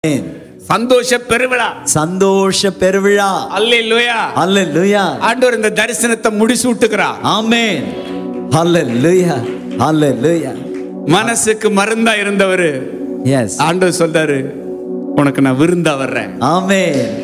சந்தோஷ பெருவிழா, சந்தோஷ பெருவிழா. அல்லேலூயா, அல்லேலூயா. ஆண்டவர் இந்த தரிசனத்தை முடிசூட்டுகிறார். ஆமென். அல்லேலூயா, அல்லேலூயா. மனசுக்கு மருந்தா இருந்தவரு எஸ், ஆண்டவர் சொல்றாரு, உனக்கு நான் விருந்தா வர்றேன். ஆமென்.